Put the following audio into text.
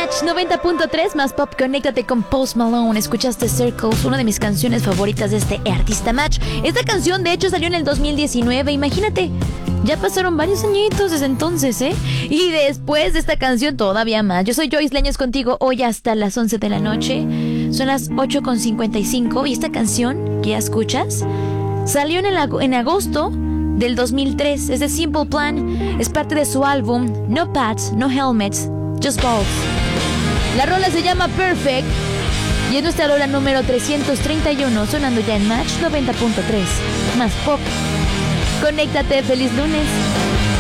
Match 90.3 más pop. Conéctate con Post Malone. Escuchaste Circles, una de mis canciones favoritas de este artista Match. Esta canción de hecho salió en el 2019. Imagínate, ya pasaron varios añitos desde entonces, ¿eh? Y después de esta canción todavía más. Yo soy Joyce Leñez contigo hoy hasta las 11 de la noche. Son las 8:55 y esta canción que ya escuchas salió en agosto del 2003. Es de Simple Plan. Es parte de su álbum No Pads, No Helmets, Just Balls. La rola se llama Perfect y es nuestra rola número 331, sonando ya en Match 90.3 más pop. Conéctate, feliz lunes.